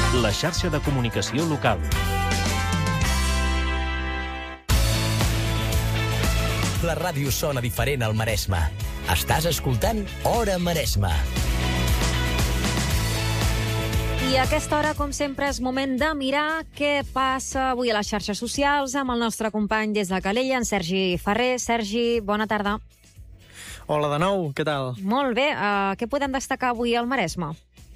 La xarxa de comunicació local. La ràdio sona diferent al Maresme. Estàs escoltant Hora Maresme. I a aquesta hora, com sempre, és moment de mirar què passa avui a les xarxes socials amb el nostre company des de Calella, en Sergi Ferrer. Sergi, bona tarda. Hola de nou, què tal? Molt bé, què podem destacar avui al Maresme?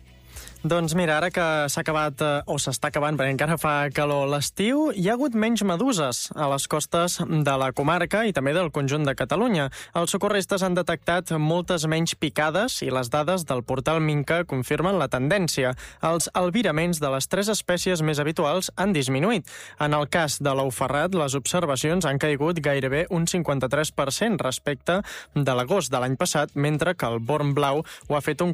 Doncs mira, ara que s'ha acabat, o s'està acabant, perquè encara fa calor l'estiu, hi ha hagut menys meduses a les costes de la comarca i també del conjunt de Catalunya. Els socorristes han detectat moltes menys picades i les dades del portal Minca confirmen la tendència. Els albiraments de les 3 espècies més habituals han disminuït. En el cas de l'ou ferrat, les observacions han caigut gairebé un 53% respecte de l'agost de l'any passat, mentre que el born blau ho ha fet un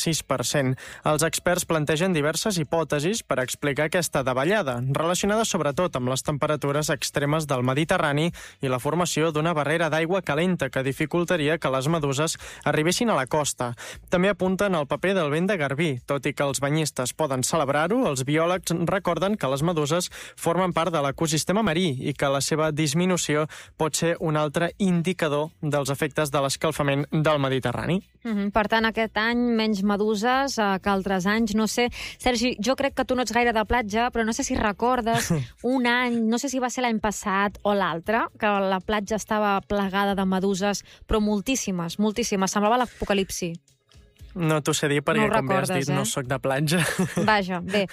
46%. Els experts plantegen diverses hipòtesis per explicar aquesta davallada, relacionada sobretot amb les temperatures extremes del Mediterrani i la formació d'una barrera d'aigua calenta que dificultaria que les meduses arribessin a la costa. També apunten al paper del vent de Garbí. Tot i que els banyistes poden celebrar-ho, els biòlegs recorden que les meduses formen part de l'ecosistema marí i que la seva disminució pot ser un altre indicador dels efectes de l'escalfament del Mediterrani. Per tant, aquest any menys meduses que altres anys. No sé, Sergi, jo crec que tu no ets gaire de platja, però no sé si recordes un any, no sé si va ser l'any passat o l'altre, que la platja estava plagada de meduses, però moltíssimes, moltíssimes. Semblava l'apocalipsi. No t'ho sé dir perquè, no com bé has dit, no soc de platja. Vaja, bé.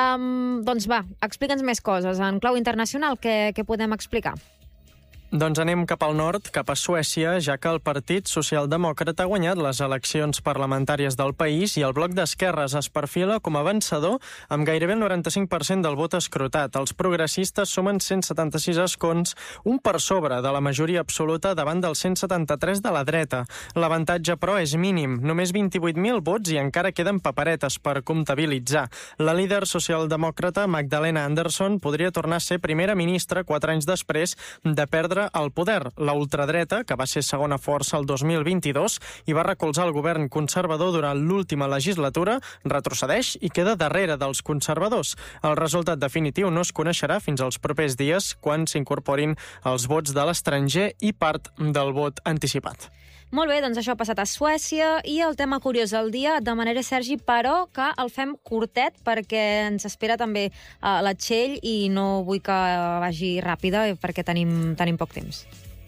Doncs va, explica'ns més coses. En clau internacional, què podem explicar? Doncs anem cap al nord, cap a Suècia, ja que el Partit Socialdemòcrata ha guanyat les eleccions parlamentàries del país i el bloc d'esquerres es perfila com a vencedor amb gairebé el 95% del vot escrutat. Els progressistes sumen 176 escons, un per sobre de la majoria absoluta davant dels 173 de la dreta. L'avantatge, però, és mínim, només 28.000 vots i encara queden paperetes per comptabilitzar. La líder socialdemòcrata Magdalena Andersson podria tornar a ser primera ministra 4 anys després de perdre el poder. La ultradreta, que va ser segona força el 2022 i va recolzar el govern conservador durant l'última legislatura, retrocedeix i queda darrere dels conservadors. El resultat definitiu no es coneixerà fins als propers dies, quan s'incorporin els vots de l'estranger i part del vot anticipat. Molt bé, doncs això ha passat a Suècia i el tema curiós del dia demanaré, Sergi, però que el fem curtet perquè ens espera també la Txell i no vull que vagi ràpida perquè tenim poc temps.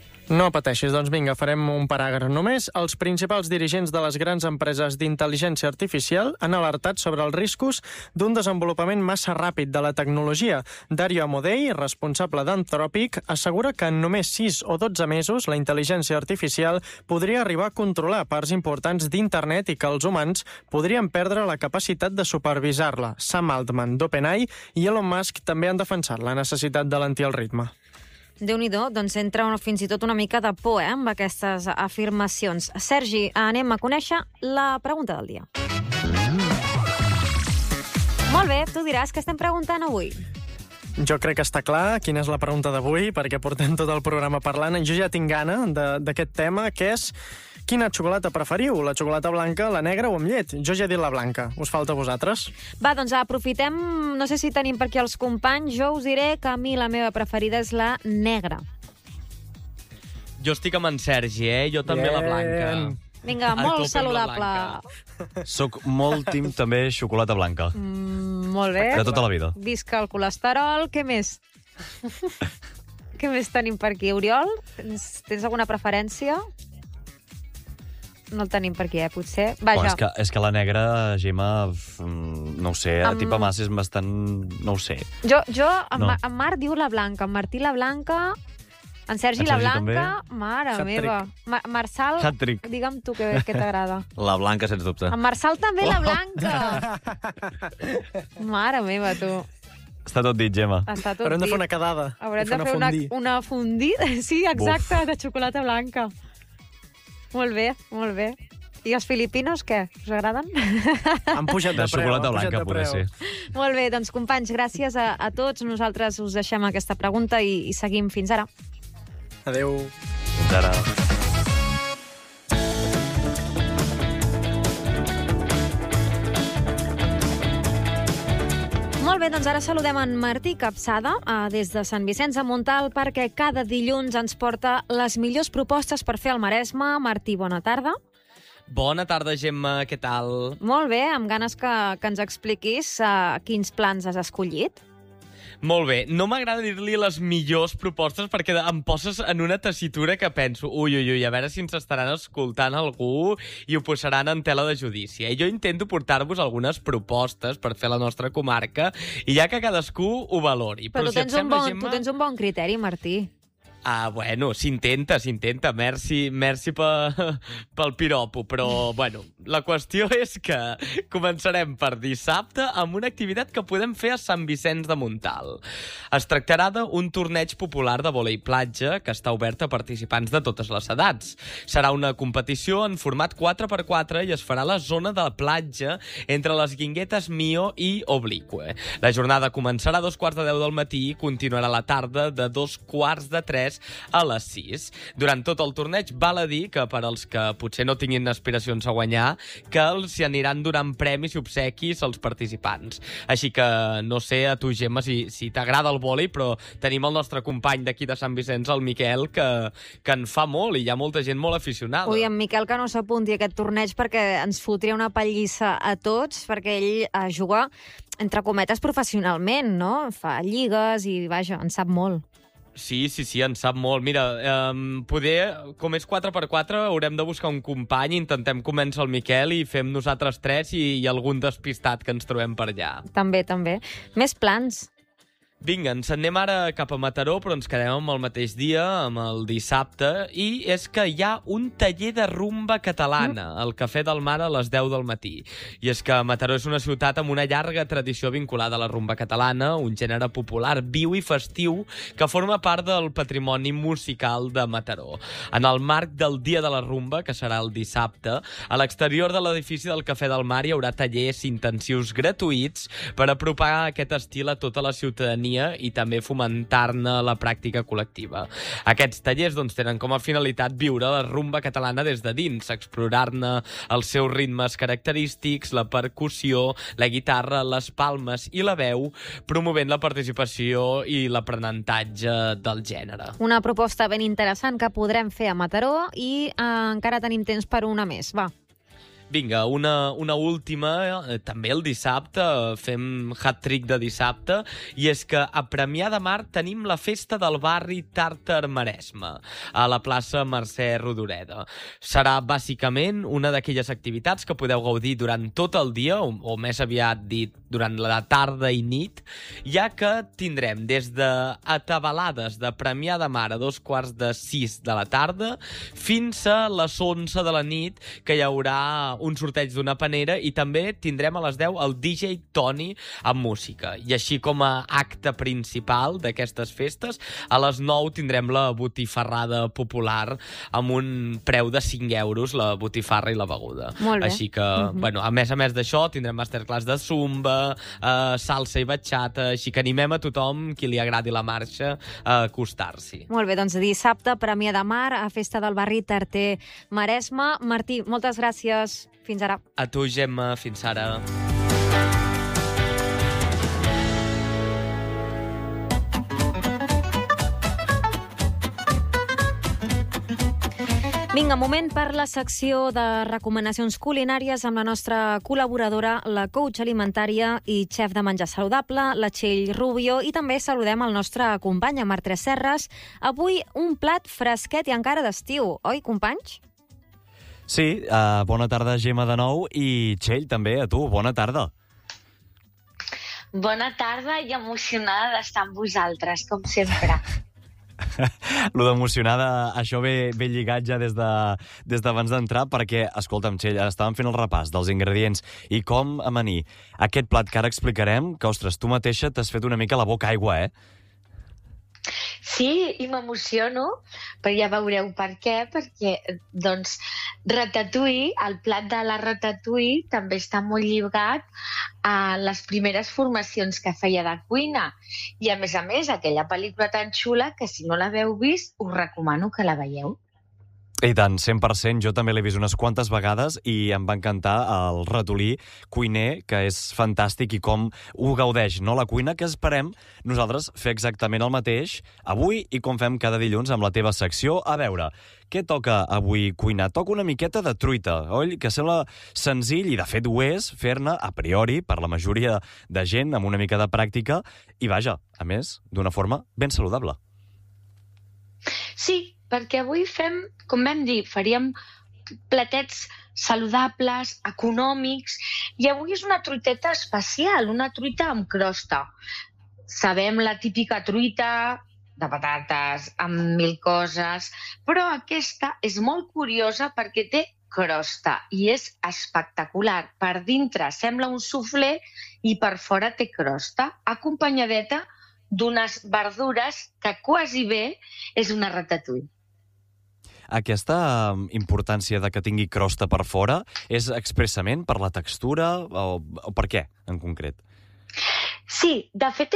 No pateixis, doncs vinga, farem un paràgraf només. Els principals dirigents de les grans empreses d'intel·ligència artificial han alertat sobre els riscos d'un desenvolupament massa ràpid de la tecnologia. Dario Amodei, responsable d'Anthropic, assegura que en només 6 o 12 mesos la intel·ligència artificial podria arribar a controlar parts importants d'internet i que els humans podrien perdre la capacitat de supervisar-la. Sam Altman, d'OpenAI, i Elon Musk també han defensat la necessitat d'alentir el ritme. Déu-n'hi-do, doncs entra fins i tot una mica de por amb aquestes afirmacions. Sergi, anem a conèixer la pregunta del dia. Molt bé, tu diràs què estem preguntant avui. Jo crec que està clar quina és la pregunta d'avui, perquè portem tot el programa parlant. Jo ja tinc gana d'aquest tema, que és quina xocolata preferiu? La xocolata blanca, la negra o amb llet? Jo ja he dit la blanca. Us falta a vosaltres? Va, doncs aprofitem, no sé si tenim per aquí els companys, jo us diré que a mi la meva preferida és la negra. Jo estic amb en Sergi, Jo també la blanca. Vinga, molt saludable. Soc molt team també xocolata blanca. Molt bé. De tota la vida. Visca el colesterol. Què més? Què més tenim per aquí? Oriol, tens alguna preferència? No el tenim per aquí, potser. Vaja. És que la negra, Gemma, no ho sé, tipa massa és bastant... No ho sé. En Marc diu la blanca, en Martí la blanca, en Sergi la blanca, mare meva. Marçal, digue'm tu què t'agrada. La blanca, sens dubte. En Marçal també la blanca. Mare meva, tu. Està tot dit, Gemma. Està tot dit. Haurem de fer una quedada. Haurem de fer una fondida. Sí, exacte, de xocolata blanca. Molt bé, molt bé. I els filipinos, què? Us agraden? Han pujat de preu. De xocolata blanca, poder ser. Molt bé, doncs, companys, gràcies a tots. Nosaltres us deixem aquesta pregunta i seguim fins ara. Adéu. Fins ara. Molt bé, doncs ara saludem en Martí Capçada des de Sant Vicenç de Montalt perquè cada dilluns ens porta les millors propostes per fer al Maresme. Martí, bona tarda. Bona tarda, Gemma, què tal? Molt bé, amb ganes que ens expliquis quins plans has escollit. Molt bé, no m'agrada dir-li les millors propostes perquè em poses en una tessitura que penso ui, a veure si ens estaran escoltant algú i ho posaran en tela de judici. Jo intento portar-vos algunes propostes per fer la nostra comarca i ja que cadascú ho valori. Però tu tens un bon criteri, Martí. Bueno, s'intenta. Merci pel piropo, però, bueno, la qüestió és que començarem per dissabte amb una activitat que podem fer a Sant Vicenç de Montalt. Es tractarà d'un torneig popular de vòlei platja que està obert a participants de totes les edats. Serà una competició en format 4x4 i es farà a la zona de platja entre les Guinguetes Mio i Oblique. La jornada començarà a 2:15 del matí i continuarà a la tarda de 2:45 a les 6. Durant tot el torneig val a dir que per als que potser no tinguin aspiracions a guanyar, que els hi aniran donant premis i obsequis als participants. Així que no sé a tu, Gemma, si t'agrada el vòlei, però tenim el nostre company d'aquí de Sant Vicenç, el Miquel, que en fa molt i hi ha molta gent molt aficionada. Ui, en Miquel que no s'apunti a aquest torneig perquè ens fotria una pallissa a tots, perquè ell juga, entre cometes, professionalment, no? Fa lligues i, vaja, en sap molt. Sí, en sap molt. Mira, poder, com és 4x4, haurem de buscar un company, intentem convèncer el Miquel i fem nosaltres 3 i algun despistat que ens trobem per allà. També. Més plans. Vinga, ens anem ara cap a Mataró, però ens quedem amb el mateix dia, amb el dissabte, i és que hi ha un taller de rumba catalana al Cafè del Mar a les 10 del matí. I és que Mataró és una ciutat amb una llarga tradició vinculada a la rumba catalana, un gènere popular, viu i festiu, que forma part del patrimoni musical de Mataró. En el marc del Dia de la Rumba, que serà el dissabte, a l'exterior de l'edifici del Cafè del Mar hi haurà tallers intensius gratuïts per apropar aquest estil a tota la ciutadania i també fomentar-ne la pràctica col·lectiva. Aquests tallers tenen com a finalitat viure la rumba catalana des de dins, explorar-ne els seus ritmes característics, la percussió, la guitarra, les palmes i la veu, promovent la participació i l'aprenentatge del gènere. Una proposta ben interessant que podrem fer a Mataró i encara tenim temps per una més. Va. Vinga, una última, també el dissabte, fem hat-trick de dissabte, i és que a Premià de Mar tenim la festa del barri Tàrtar Maresme, a la plaça Mercè Rodoreda. Serà bàsicament una d'aquelles activitats que podeu gaudir durant tot el dia, o més aviat dit, durant la tarda i nit, ja que tindrem des d'atabalades de Premià de Mar a 5:45 de la tarda fins a les 11 de la nit, que hi haurà un sorteig d'una panera i també tindrem a les 10 el DJ Toni amb música. I així com a acte principal d'aquestes festes, a les 9 tindrem la botifarrada popular amb un preu de 5 euros, la botifarra i la beguda. Molt bé. Així que, bueno, a més d'això, tindrem masterclass de zumba, salsa i batxata, així que animem a tothom qui li agradi la marxa a acostar-s'hi. Molt bé, doncs dissabte, Premià de Mar, a Festa del Barri Tarter Maresme. Martí, moltes gràcies. Fins ara. A tu, Gemma. Fins ara. Vinga, moment per la secció de recomanacions culinàries amb la nostra col·laboradora, la coach alimentària i xef de menjar saludable, la Txell Rubio, i també saludem el nostre company, Marc Tresserras. Avui un plat fresquet i encara d'estiu, oi, companys? Sí, bona tarda, Gemma, de nou, i Txell, també, a tu, bona tarda. Bona tarda i emocionada d'estar amb vosaltres, com sempre. Lo d'emocionada, això ve lligat ja des d'abans d'entrar, perquè, escolta'm, Txell, estàvem fent el repàs dels ingredients i com amanir aquest plat que ara explicarem, que, ostres, tu mateixa t'has fet una mica la boca aigua, eh? Sí, i m'emociono, però ja veureu per què, perquè, doncs, ratatouille, el plat de la ratatouille també està molt lligat a les primeres formacions que feia de cuina. I, a més, aquella pel·lícula tan xula que, si no l'haveu vist, us recomano que la veieu. I tant, 100%. Jo també l'he vist unes quantes vegades i em va encantar el ratolí cuiner, que és fantàstic, i com ho gaudeix, no? La cuina, que esperem nosaltres fer exactament el mateix avui i com fem cada dilluns amb la teva secció. A veure, què toca avui cuinar? Toca una miqueta de truita, oi? Que sembla senzill, i de fet ho és, fer-ne a priori per la majoria de gent amb una mica de pràctica i, vaja, a més, d'una forma ben saludable. Sí, perquè avui fem, com vam dir, faríem platets saludables, econòmics, i avui és una truiteta especial, una truita amb crosta. Sabem la típica truita de patates, amb 1000 coses, però aquesta és molt curiosa perquè té crosta i és espectacular. Per dintre sembla un suflé i per fora té crosta, acompanyadeta d'unes verdures que quasi bé és una ratatouille. Aquesta importància de que tingui crosta per fora és expressament per la textura o per què, en concret? Sí, de fet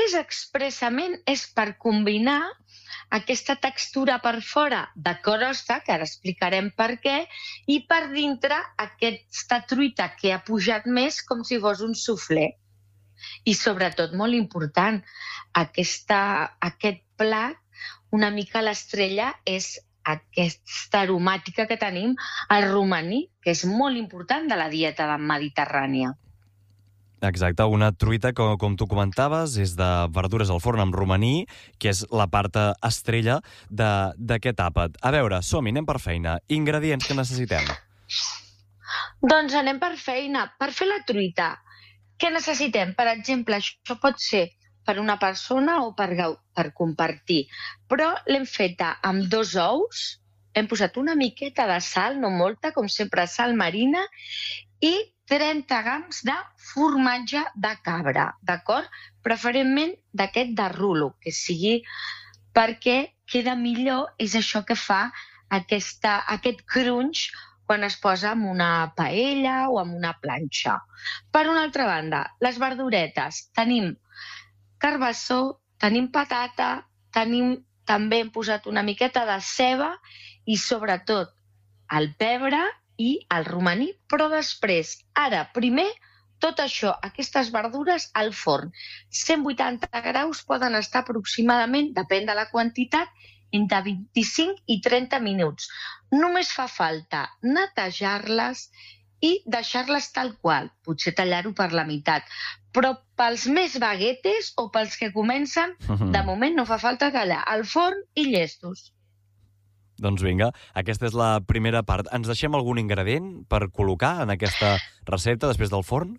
és per combinar aquesta textura per fora de crosta, que ara explicarem per què, i per dintre aquesta truita que ha pujat més com si fos un suflé. I sobretot, molt important, aquest plat, una mica l'estrella, és aquesta aromàtica que tenim al romaní, que és molt important de la dieta mediterrània. Exacte, una truita, com tu comentaves, és de verdures al forn amb romaní, que és la part estrella d'aquest àpat. A veure, som-hi, anem per feina. Ingredients que necessitem. Doncs anem per feina. Per fer la truita, què necessitem? Per exemple, això pot ser per una persona o per compartir, però l'hem feta amb 2 ous, hem posat una miqueta de sal, no molta, com sempre, sal marina, i 30 grams de formatge de cabra, d'acord? Preferentment d'aquest de rulo, que sigui perquè queda millor, és això que fa aquest crunch quan es posa en una paella o en una planxa. Per una altra banda, les verduretes. Tenim carbassó, tenim patata, també hem posat una miqueta de ceba i sobretot el pebre i el romaní, però després, ara, primer, tot això, aquestes verdures al forn. 180 graus poden estar aproximadament, depèn de la quantitat, entre 25 i 30 minuts. Només fa falta netejar-les i deixar-les tal qual, potser tallar-ho per la meitat. Però pels més baguetes o pels que comencen, de moment no fa falta tallar. Al forn i llestos. Doncs vinga, aquesta és la primera part. Ens deixem algun ingredient per col·locar en aquesta recepta després del forn?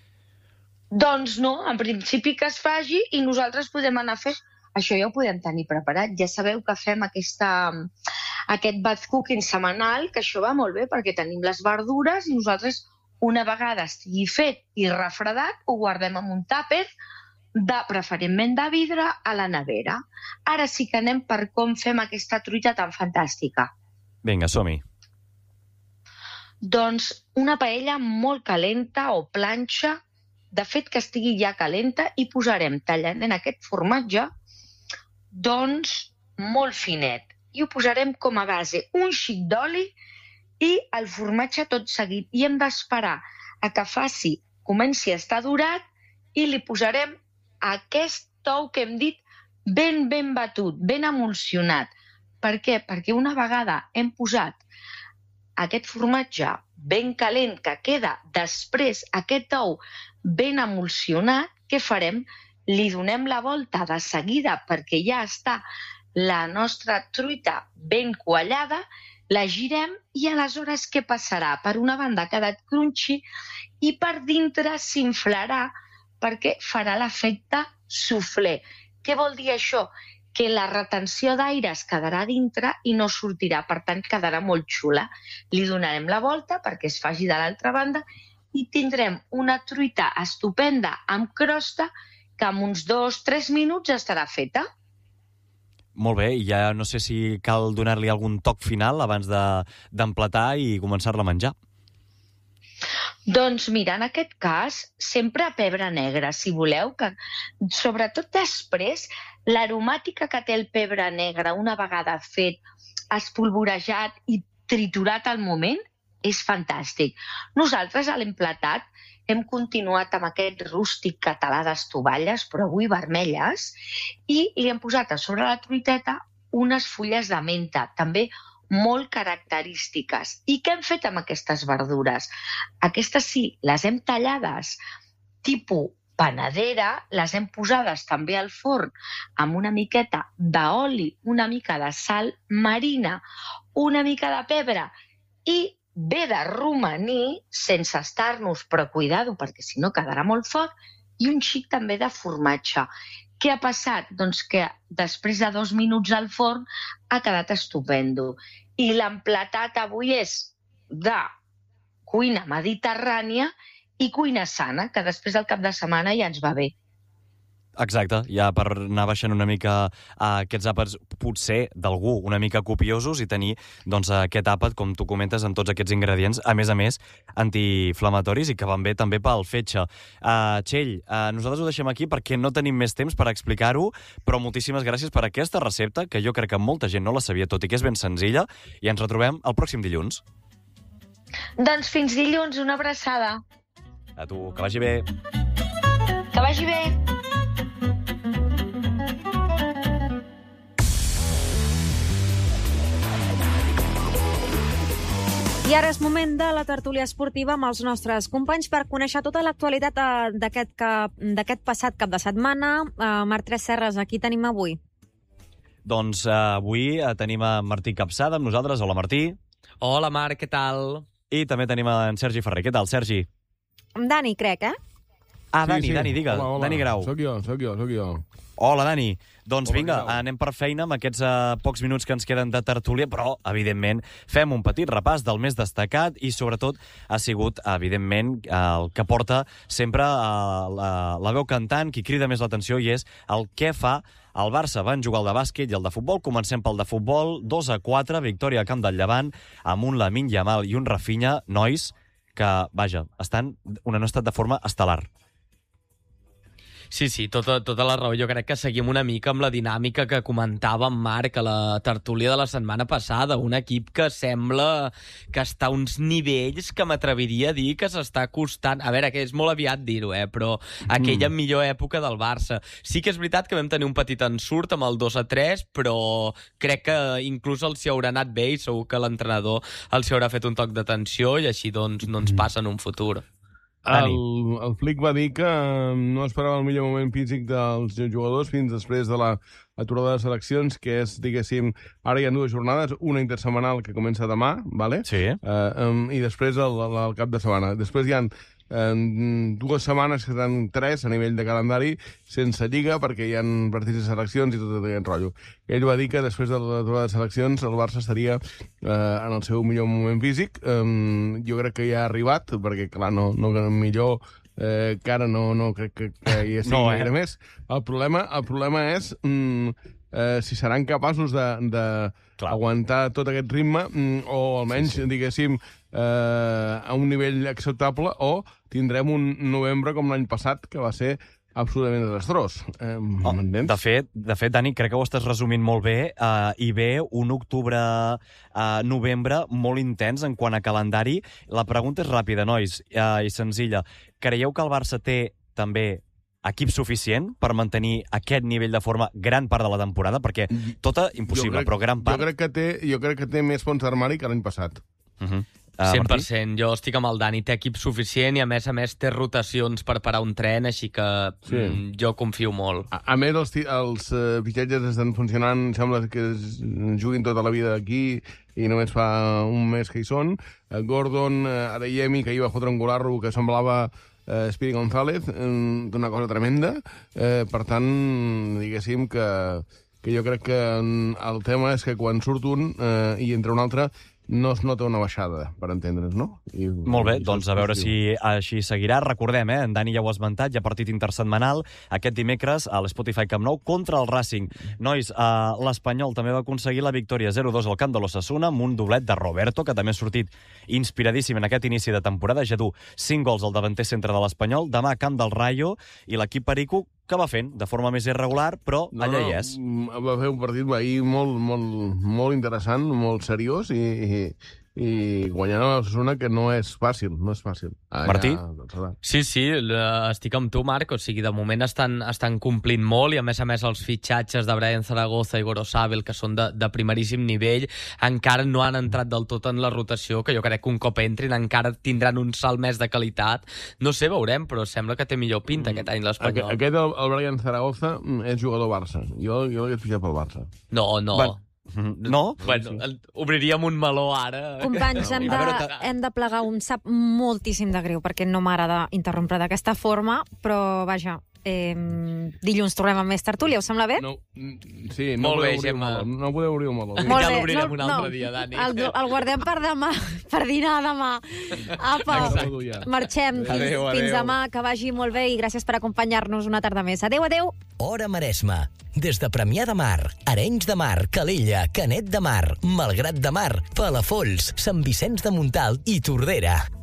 Doncs no, en principi que es faci i nosaltres podem anar a fer. Això ja ho podem tenir preparat. Ja sabeu que fem aquest batch cooking setmanal, que això va molt bé perquè tenim les verdures i nosaltres, una vegada estigui fet i refredat, ho guardem en un tàper, preferentment de vidre, a la nevera. Ara sí que anem per com fem aquesta truita tan fantàstica. Vinga, som-hi. Doncs una paella molt calenta o planxa, de fet que estigui ja calenta, i posarem tallant en aquest formatge, doncs molt finet. I ho posarem com a base un xic d'oli i el formatge tot seguit. I hem d'esperar a que comenci a estar durat i li posarem aquest ou que hem dit ben batut, ben emulsionat. Per què? Perquè una vegada hem posat aquest formatge ben calent que queda després aquest ou ben emulsionat, què farem? Li donem la volta de seguida perquè ja està la nostra truita ben quallada, la girem i aleshores què passarà? Per una banda ha quedat crunchy i per dintre s'inflarà perquè farà l'efecte suflé. Què vol dir això? Que la retenció d'aire es quedarà dintre i no sortirà, per tant quedarà molt xula. Li donarem la volta perquè es faci de l'altra banda i tindrem una truita estupenda amb crosta que en uns 2-3 minuts estarà feta. Molt bé, i ja no sé si cal donar-li algun toc final abans d'emplatar i començar-la a menjar. Doncs mira, en aquest cas, sempre pebre negre, si voleu, que sobretot després, l'aromàtica que té el pebre negre, una vegada fet, espolvorejat i triturat al moment, és fantàstic. Nosaltres a l'emplatat hem continuat amb aquest rústic català d'estovalles, però avui vermelles, i li hem posat a sobre la truiteta unes fulles de menta, també molt característiques. I què hem fet amb aquestes verdures? Aquestes sí, les hem tallades tipus panadera, les hem posades també al forn amb una miqueta d'oli, una mica de sal marina, una mica de pebre i ve de romaní, sense estar-nos, però cuidado, perquè si no quedarà molt fort, i un xic també de formatge. Què ha passat? Doncs que després de 2 minuts al forn ha quedat estupendo. I l'emplatat avui és de cuina mediterrània i cuina sana, que després del cap de setmana ja ens va bé. Exacte, ja per anar baixant una mica aquests àpats, potser d'algú una mica copiosos, i tenir doncs, aquest àpat, com tu comentes, amb tots aquests ingredients, a més, antiinflamatoris i que van bé també pel fetge. Txell, nosaltres ho deixem aquí perquè no tenim més temps per explicar-ho, però moltíssimes gràcies per aquesta recepta, que jo crec que molta gent no la sabia, tot i que és ben senzilla, i ens retrobem el pròxim dilluns. Doncs fins dilluns, una abraçada. A tu, que vagi bé. Que vagi bé. I ara és moment de la tertúlia esportiva amb els nostres companys per conèixer tota l'actualitat d'aquest passat cap de setmana. Marc Tres Serres, aquí tenim avui. Doncs avui tenim a Martí Capçada amb nosaltres. Hola, Martí. Hola, Marc, què tal? I també tenim en Sergi Ferrer. Què tal, Sergi? Dani, crec, Dani, digues. Hola. Dani Grau. Soc jo. Hola, Dani. Doncs Hola, vinga, Grau. anem per feina amb aquests pocs minuts que ens queden de tertúlia, però, evidentment, fem un petit repàs del més destacat i, sobretot, ha sigut, evidentment, el que porta sempre la veu cantant, qui crida més l'atenció, i és el què fa el Barça. Van jugar el de bàsquet i el de futbol. Comencem pel de futbol. 2-4, victòria al camp del Llevant, amb un Lamine Yamal i un Rafinha, nois, que, vaja, estan en un estat de forma estel·lar. Sí, tota la raó. Jo crec que seguim una mica amb la dinàmica que comentava en Marc a la tertúlia de la setmana passada. Un equip que sembla que està a uns nivells que m'atreviria a dir que s'està costant... A veure, que és molt aviat dir-ho, però aquella millor època del Barça. Sí que és veritat que vam tenir un petit ensurt amb el 2-3, però crec que inclús els hi haurà anat bé i segur que l'entrenador els hi haurà fet un toc d'atenció i així doncs no ens passa en un futur. El Flick va dir que no esperava el millor moment físic dels jugadors fins després de la aturada de seleccions, que és, diguéssim, ara hi ha 2 jornades, una intersetmanal que comença demà, vale? Sí. I després el cap de setmana. Després hi ha 2 setmanes, que seran 3 a nivell de calendari, sense lliga, perquè hi ha partits de seleccions i tot aquest rotllo. Ell va dir que després de l'aturada de seleccions el Barça estaria en el seu millor moment físic. Jo crec que ja ha arribat, perquè, clar, no millor que ara no crec que hi estigui gaire més. El problema és si seran capaços d'aguantar tot aquest ritme, o almenys, diguéssim, a un nivell acceptable, o tindrem un novembre com l'any passat, que va ser absolutament desastrós. M'entens? De fet, Dani, crec que ho estàs resumint molt bé. Hi ve un octubre-novembre molt intens en quant a calendari. La pregunta és ràpida, nois, i senzilla. Creieu que el Barça té també equip suficient per mantenir aquest nivell de forma gran part de la temporada? Perquè tota impossible, però gran part... Jo crec que té més fons d'armari que l'any passat. 100%. Jo estic amb el Dani, té equip suficient i a més té rotacions per parar un tren, així que jo confio molt. A més, els fitxatges estan funcionant, sembla que juguin tota la vida aquí i només fa un mes que hi són. Gordon, Adeyemi, que ahir va fotre un golarro que semblava Speedy González, d'una cosa tremenda. Per tant, diguéssim que jo crec que el tema és que quan surt un i entra un altre no es nota una baixada, per entendre's, no? Molt bé, doncs a veure si així seguirà. Recordem, en Dani ja ho ha esmentat, hi ha partit intersetmanal aquest dimecres a l'Spotify Camp Nou contra el Racing. Nois, l'Espanyol també va aconseguir la victòria 0-2 al camp de l'Osasuna amb un doblet de Roberto, que també ha sortit inspiradíssim en aquest inici de temporada. Ja du 5 gols al davanter centre de l'Espanyol. Demà, camp del Rayo, i l'equip perico, que va fent de forma més irregular, però allà hi és. Va fer un partit ahir molt interessant, molt seriós i guanyant a l'Osasuna, que no és fàcil, Martí? Sí, estic amb tu, Marc. O sigui, de moment estan complint molt i, a més els fitxatges de Brian Zaragoza i Gorosabel, que són de primeríssim nivell, encara no han entrat del tot en la rotació, que jo crec que un cop entrin encara tindran un salt més de qualitat. No sé, veurem, però sembla que té millor pinta aquest any l'Espanyol. Aquest, el Brian Zaragoza, és jugador Barça. Jo l'hagués fitxat pel Barça. No. No? Bueno, obriríem un meló ara. Companys, hem de plegar. Em sap moltíssim de greu, perquè no m'agrada interrompre d'aquesta forma, però vaja, dilluns tornem amb més tertúlia, us sembla bé? No, sí, no molt bé, podeu Gemma. No podeu obrir un meló. Molt Ja bé. l'obrirem un altre dia, Dani. El guardem per demà, per dinar demà. Apa, marxem. Fins demà, que vagi molt bé i gràcies per acompanyar-nos una tarda més. Adéu. Hora Maresma. Des de Premià de Mar, Arenys de Mar, Calella, Canet de Mar, Malgrat de Mar, Palafolls, Sant Vicenç de Montalt i Tordera.